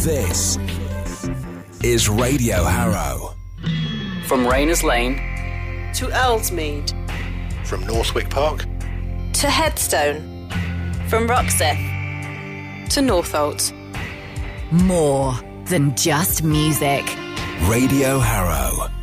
This is Radio Harrow. From Rayners Lane to Earlsmead. From Northwick Park to Headstone. From Roxeth to Northolt. More than just music. Radio Harrow.